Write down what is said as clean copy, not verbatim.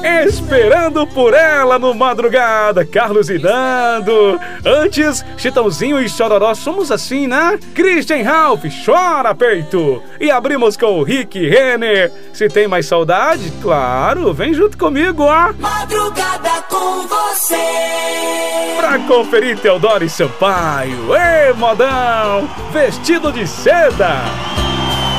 Esperando por ela no Madrugada, Carlos e Nando. Antes, Chitãozinho e Chororó, somos assim, né? Christian Ralph, chora peito. E abrimos com o Rick Renner. Se tem mais saudade, claro, vem junto comigo, ó. Madrugada com você. Pra conferir Teodoro e Sampaio. Ei, modão, vestido de seda.